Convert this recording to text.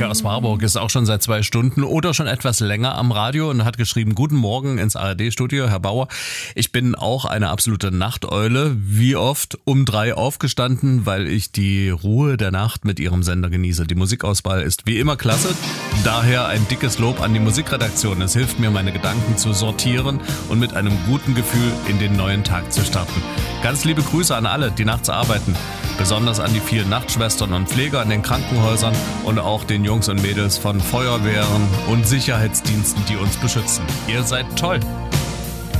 Anke aus Warburg ist auch schon seit 2 Stunden oder schon etwas länger am Radio und hat geschrieben: Guten Morgen ins ARD-Studio, Herr Bauer. Ich bin auch eine absolute Nachteule. Wie oft? Um 3 aufgestanden, weil ich die Ruhe der Nacht mit Ihrem Sender genieße. Die Musikauswahl ist wie immer klasse. Daher ein dickes Lob an die Musikredaktion. Es hilft mir, meine Gedanken zu sortieren und mit einem guten Gefühl in den neuen Tag zu starten. Ganz liebe Grüße an alle, die nachts arbeiten. Besonders an die vielen Nachtschwestern und Pfleger in den Krankenhäusern und auch den Jungs und Mädels von Feuerwehren und Sicherheitsdiensten, die uns beschützen. Ihr seid toll!